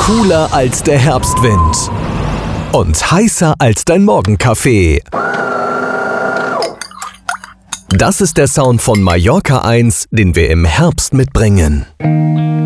Cooler als der Herbstwind und heißer als dein Morgenkaffee. Das ist der Sound von Mallorca 1, den wir im Herbst mitbringen.